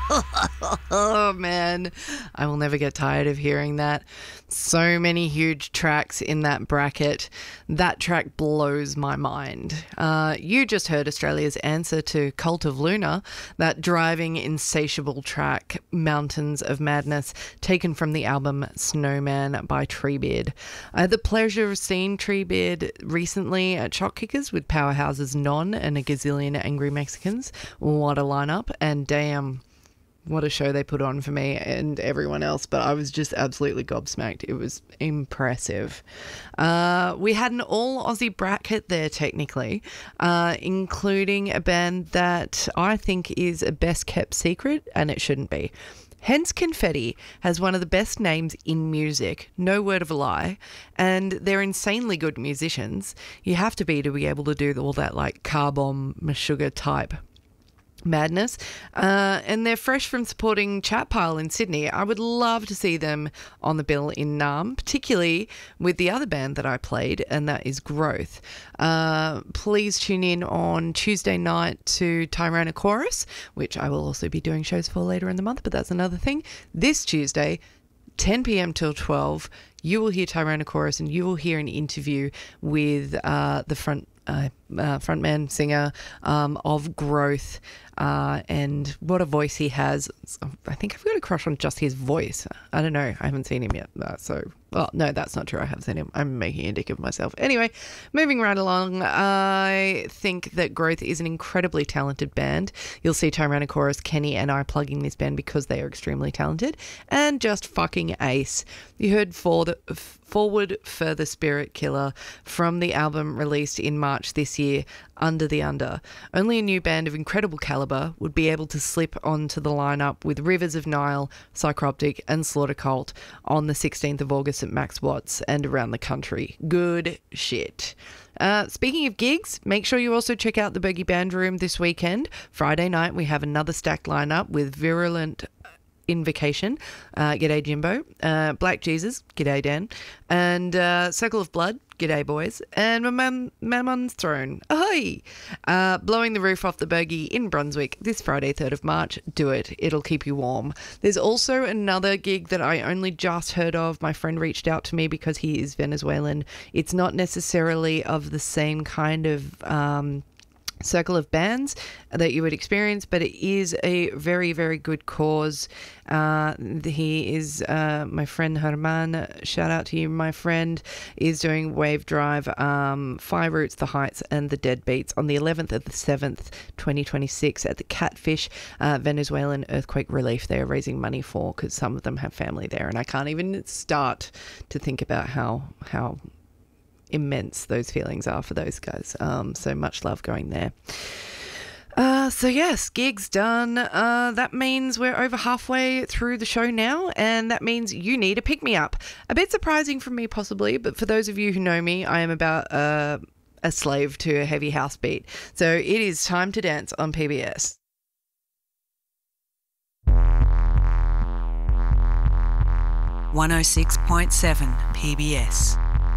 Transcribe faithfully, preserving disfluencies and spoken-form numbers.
Oh, man. I will never get tired of hearing that. So many huge tracks in that bracket. That track blows my mind. Uh, you just heard Australia's answer to Cult of Luna, that driving, insatiable track, Mountains of Madness, taken from the album Snowman by Treebeard. I had the pleasure of seeing Treebeard recently at Shock Kickers with Powerhouse's Non and a gazillion Angry Mexicans. What a lineup, and damn, what a show they put on for me and everyone else, but I was just absolutely gobsmacked. It was impressive. Uh, we had an all-Aussie bracket there, technically, uh, including a band that I think is a best-kept secret, and it shouldn't be. Hence Confetti has one of the best names in music, no word of a lie, and they're insanely good musicians. You have to be to be able to do all that, like, car bomb, Meshuggah type madness, uh, and they're fresh from supporting Chat Pile in Sydney. I would love to see them on the bill in Naarm, particularly with the other band that I played, and that is Growth. Uh, please tune in on Tuesday night to Tyrannosaurus, which I will also be doing shows for later in the month, but that's another thing. This Tuesday, ten p.m. till twelve, you will hear Tyrannosaurus, and you will hear an interview with uh, the front Uh, uh, frontman singer um, of Growth, uh, and what a voice he has. I think I've got a crush on just his voice. I don't know. I haven't seen him yet. Uh, so, well, no, that's not true. I have seen him. I'm making a dick of myself. Anyway, moving right along, I think that Growth is an incredibly talented band. You'll see Tyrannosaurus, Kenny, and I plugging this band because they are extremely talented and just fucking ace. You heard Forward, Forward for the Spirit Killer from the album released in March this year, Under the Under. Only a new band of incredible caliber would be able to slip onto the lineup with Rivers of Nile, Psychroptic, and Slaughter Cult on the sixteenth of August at Max Watts and around the country. Good shit. Uh, speaking of gigs, make sure you also check out the Bogey Band Room this weekend. Friday night, we have another stacked lineup with Virulent Invocation, uh, g'day Jimbo, uh, Black Jesus, g'day Dan, and uh, Circle of Blood, g'day boys, and Mam- Mammon's Throne, ahoy! Uh, blowing the roof off the Bogey in Brunswick this Friday, third of March. Do it, it'll keep you warm. There's also another gig that I only just heard of. My friend reached out to me because he is Venezuelan. It's not necessarily of the same kind of um, circle of bands that you would experience, but it is a very, very good cause. Uh, he is uh, my friend Herman. Shout out to you, my friend. Is doing Wave Drive, um, Fire Roots, The Heights, and The Deadbeats on the eleventh of the seventh, twenty twenty-six at the Catfish uh, Venezuelan Earthquake Relief. They are raising money for, because some of them have family there, and I can't even start to think about how how. immense those feelings are for those guys. Um, so much love going there. Uh, so yes, gigs done. Uh, that means we're over halfway through the show now, and that means you need a pick-me-up. A bit surprising for me possibly, but for those of you who know me, I am about uh, a slave to a heavy house beat. So it is time to dance on P B S. one oh six point seven P B S.